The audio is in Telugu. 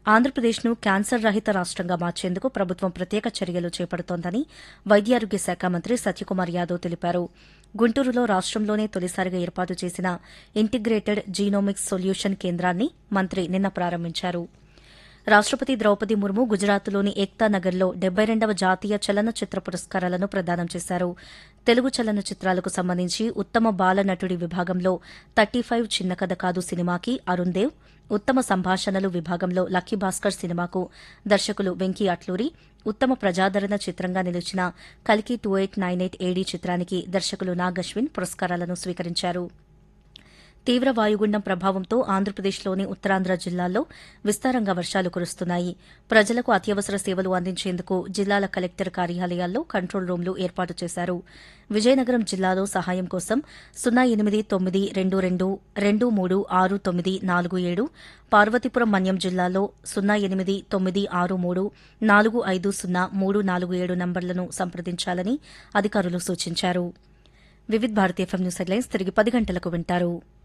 ఆంధ్రప్రదేశ్ను క్యాన్సర్ రహిత రాష్టంగా మార్చేందుకు ప్రభుత్వం ప్రత్యేక చర్యలు చేపడుతోందని వైద్యారోగ్య శాఖ మంత్రి సత్యకుమార్ యాదవ్ తెలిపారు. గుంటూరులో రాష్టంలోనే తొలిసారిగా ఏర్పాటు చేసిన ఇంటిగ్రేటెడ్ జీనోమిక్స్ సొల్యూషన్ కేంద్రాన్ని మంత్రి నిన్న ప్రారంభించారు. రాష్టపతి ద్రౌపది ముర్ము గుజరాత్లోని ఏక్తా నగర్లో 72వ జాతీయ చలనచిత్ర పురస్కారాలను ప్రదానం చేశారు. తెలుగు చలనచిత్రాలకు సంబంధించి ఉత్తమ బాల నటుడి విభాగంలో 35 చిన్న కథ కాదు సినిమాకి అరుణ్ దేవ్, ఉత్తమ సంభాషణలు విభాగంలో లక్కీ భాస్కర్ సినిమాకు దర్శకులు వెంకీ అట్లూరి, ఉత్తమ ప్రజాదరణ చిత్రంగా నిలిచిన కల్కి 2898 ఏడీ చిత్రానికి దర్శకులు నాగ్ అశ్విన్ పురస్కారాలను స్వీకరించారు. తీవ్ర వాయుగుండం ప్రభావంతో ఆంధ్రప్రదేశ్లోని ఉత్తరాంధ్ర జిల్లాల్లో విస్తారంగా వర్షాలు కురుస్తున్నాయి. ప్రజలకు అత్యవసర సేవలు అందించేందుకు జిల్లాల కలెక్టర్ కార్యాలయాల్లో కంట్రోల్ రూమ్లు ఏర్పాటు చేశారు. విజయనగరం జిల్లాలో సహాయం కోసం 089222236947, పార్వతీపురం మన్యం జిల్లాలో 0893450347 నంబర్లను సంప్రదించాలని అధికారులు సూచించారు. Vividh Bharati FM news headlines తిరిగి 10 గంటలకు వింటారు.